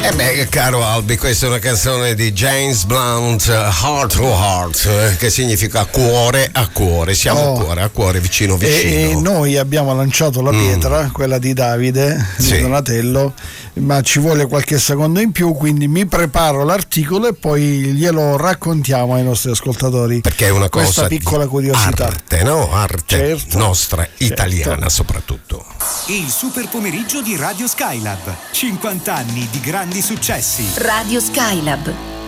Caro Albi, questa è una canzone di James Blunt, Heart to Heart, che significa cuore a cuore. Siamo cuore a cuore, vicino vicino. E noi abbiamo lanciato la pietra, quella di Davide, di Donatello, ma ci vuole qualche secondo in più, quindi mi preparo l'articolo e poi glielo raccontiamo ai nostri ascoltatori. Perché è una cosa, questa piccola curiosità. Arte, no? Arte, certo, nostra, italiana soprattutto. Il super pomeriggio di Radio Skylab. 50 anni di grandi successi. Radio Skylab.